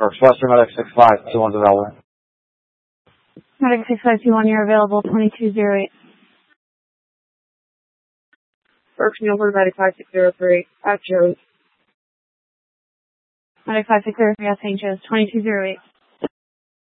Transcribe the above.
Berks Western Medic 6521 available. Medic 6521, you're available, 2208. Berks Milford, Medic 5603, at Joe's. Medic 5603 at St. Joe's, 2208.